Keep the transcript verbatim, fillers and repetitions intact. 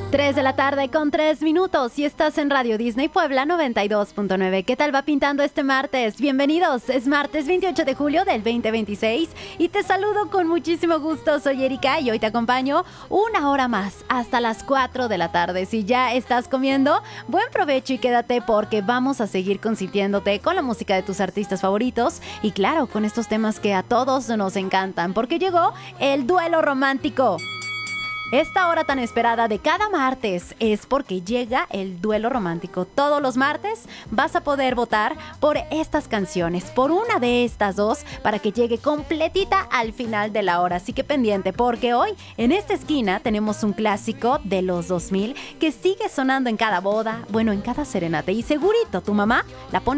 tres de la tarde con tres minutos y estás en Radio Disney Puebla noventa y dos punto nueve. ¿Qué tal va pintando este martes? Bienvenidos, es martes veintiocho de julio del veinte veintiséis y te saludo con muchísimo gusto. Soy Erika y hoy te acompaño una hora más hasta las cuatro de la tarde. Si ya estás comiendo, buen provecho y quédate porque vamos a seguir consintiéndote con la música de tus artistas favoritos y claro, con estos temas que a todos nos encantan porque llegó el duelo romántico. Esta hora tan esperada de cada martes es porque llega el duelo romántico. Todos los martes vas a poder votar por estas canciones, por una de estas dos, para que llegue completita al final de la hora. Así que pendiente, porque hoy en esta esquina tenemos un clásico de los dos mil que sigue sonando en cada boda, bueno, en cada serenata. Y segurito tu mamá la pone